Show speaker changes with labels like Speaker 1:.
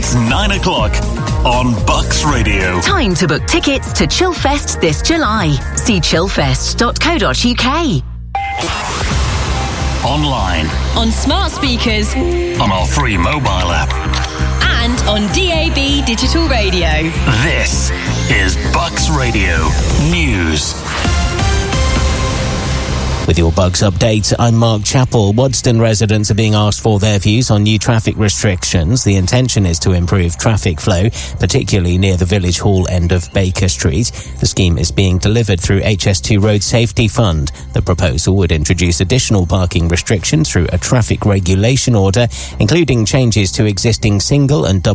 Speaker 1: It's 9 o'clock on Bucks Radio.
Speaker 2: Time to book tickets to Chillfest this July. See chillfest.co.uk.
Speaker 1: Online.
Speaker 3: On smart speakers.
Speaker 1: On our free mobile app.
Speaker 3: And on DAB digital radio.
Speaker 1: This is Bucks Radio News.
Speaker 4: With your Bugs update, I'm Mark Chappell. Wadston residents are being asked for their views on new traffic restrictions. The intention is to improve traffic flow, particularly near the Village Hall end of Baker Street. The scheme is being delivered through HS2 Road Safety Fund. The proposal would introduce additional parking restrictions through a traffic regulation order, including changes to existing single and double